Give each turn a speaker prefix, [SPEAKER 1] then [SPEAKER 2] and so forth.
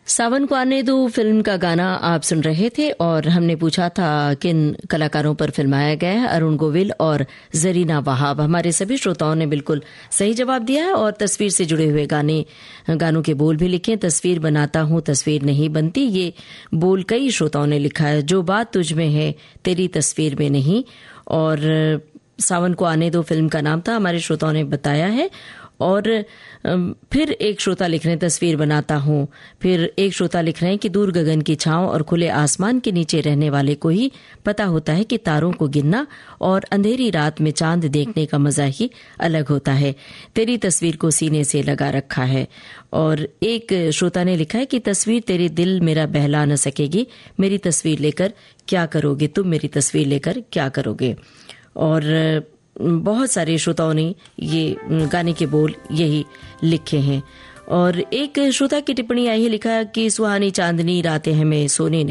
[SPEAKER 1] सावन को आने दो फिल्म का गाना आप सुन रहे थे और हमने पूछा था किन कलाकारों पर फिल्माया गया है। अरुण गोविल और जरीना वहाब। हमारे सभी श्रोताओं ने बिल्कुल सही जवाब दिया है और तस्वीर से जुड़े हुए गानों के बोल भी लिखे। तस्वीर बनाता हूँ तस्वीर नहीं बनती, ये बोल कई श्रोताओं ने लिखा है। जो बात तुझ में है तेरी तस्वीर में नहीं। और सावन को आने दो फिल्म का नाम था, हमारे श्रोताओं ने बताया है। और फिर एक श्रोता लिख रहे हैं तस्वीर बनाता हूँ। फिर एक श्रोता लिख रहे हैं कि दूर गगन की छांव और खुले आसमान के नीचे रहने वाले को ही पता होता है कि तारों को गिनना और अंधेरी रात में चांद देखने का मजा ही अलग होता है। तेरी तस्वीर को सीने से लगा रखा है। और एक श्रोता ने लिखा है कि तस्वीर तेरे दिल मेरा बहला न सकेगी, मेरी तस्वीर लेकर क्या करोगे तुम, मेरी तस्वीर लेकर क्या करोगे। और बहुत सारे श्रोताओं ने ये गाने के बोल यही लिखे हैं। और एक श्रोता की टिप्पणी आई है, लिखा कि सुहानी चांदनी रातें हमें सोने